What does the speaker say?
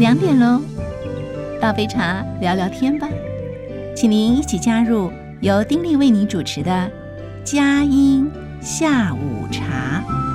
2点喽，大杯茶聊聊天吧，请您一起加入由丁莉为您主持的佳音下午茶。